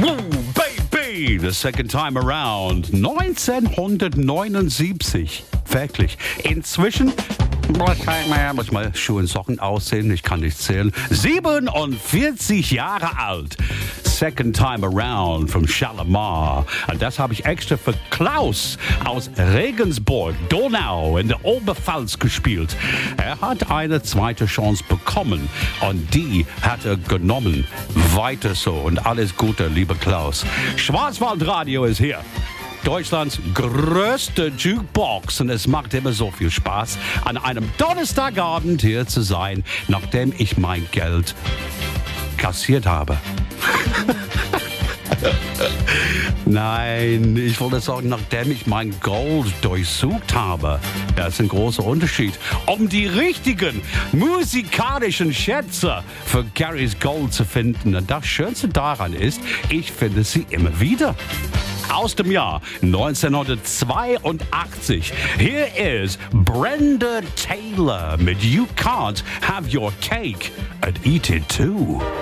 Baby, the second time around. 1979. Wirklich. Inzwischen muss mal Schuhe und Socken aussehen, ich kann nicht zählen. 47 Jahre alt. Second time around from Shalimar. Und das habe ich extra für Klaus aus Regensburg, Donau in der Oberpfalz gespielt. Er hat eine zweite Chance bekommen und die hat er genommen. Weiter so und alles Gute, lieber Klaus. Schwarzwaldradio ist hier. Deutschlands größte Jukebox und es macht immer so viel Spaß, an einem Donnerstagabend hier zu sein, nachdem ich mein Geld kassiert habe. Nein, ich wollte sagen, nachdem ich mein Gold durchsucht habe. Das ist ein großer Unterschied. Um die richtigen musikalischen Schätze für Garys Gold zu finden. Und das Schönste daran ist, ich finde sie immer wieder. Aus dem Jahr 1982. Hier ist Brenda Taylor mit You Can't Have Your Cake and Eat It Too.